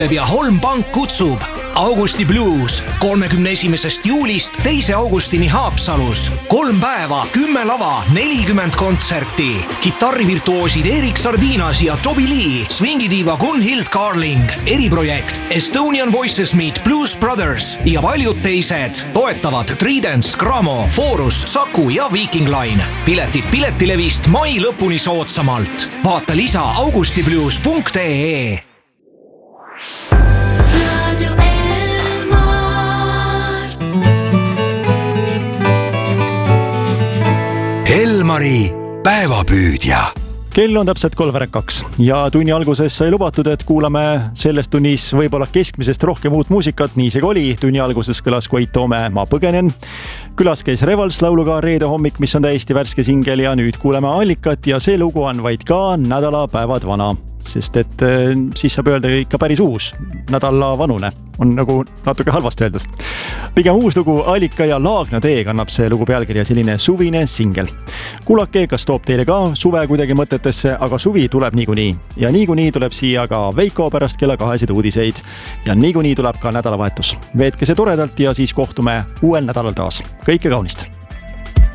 ja Holm Pank kutsub Augusti Blues 31. juulist 2. augustini Haapsalus. 3 päeva, 10 lava, 40 kontserti. Kitarrivirtuoosid Erik Sardinas ja Toby Lee, swingidiiva Gunhild Carling, eriprojekt Estonian Voices Meet Blues Brothers ja paljud teised. Toetavad Tridents, Gramo, Forus, Saku ja Viking Line. Piletid Piletilevist mai lõpuni soodsamalt. Vaata lisa augustiblues.ee. Elmari päevapüüdja. Kell on täpselt 3:02 ja tunni alguses sai lubatud, et kuulame selles tunnis võib-olla keskmisest rohkem uut muusikat. Nii see oli. Tunni alguses kõlas Koit Toome Ma põgenen. Külas käis Revals lauluga Reede hommik, mis on täiesti värske singel ja nüüd kuuleme Allikat ja see lugu on vaid ka nädalapäevad vana. Sest et siis saab öelda ikka päris uus. Nädala vanune on nagu natuke halvasti öeldud. Pigem uus lugu Allika ja Laagna tee kannab see lugu pealkirja selline suvine singel. Kuulake, kas toob teile ka suve kuidagi mõtetesse, aga suvi tuleb niikuinii. Ja niikuinii tuleb siia ka Veiko pärast kella 2 uudiseid. Ja niikuinii tuleb ka nädalavahetus. Veetke see toredalt ja siis kohtume uuel nädalal taas. Kõike kaunist!